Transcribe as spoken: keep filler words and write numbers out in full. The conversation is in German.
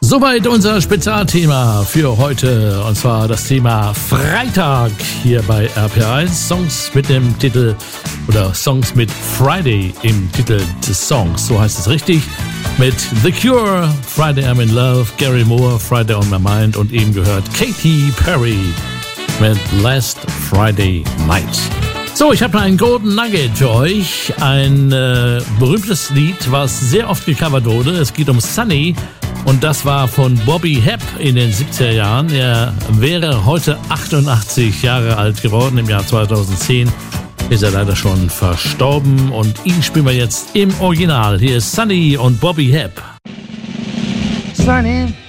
Soweit unser Spezialthema für heute, und zwar das Thema Freitag hier bei R P R eins. Songs mit dem Titel oder Songs mit Friday im Titel des Songs, so heißt es richtig. Mit The Cure, Friday I'm in Love, Gary Moore, Friday on My Mind und eben gehört Katy Perry mit Last Friday Night. So, ich habe noch einen Golden Nugget für euch. Ein äh, berühmtes Lied, was sehr oft gecovert wurde. Es geht um Sunny und das war von Bobby Hebb in den siebziger Jahren. Er wäre heute achtundachtzig Jahre alt geworden. Im Jahr zweitausendzehn ist er leider schon verstorben und ihn spielen wir jetzt im Original. Hier ist Sunny und Bobby Hebb. Sunny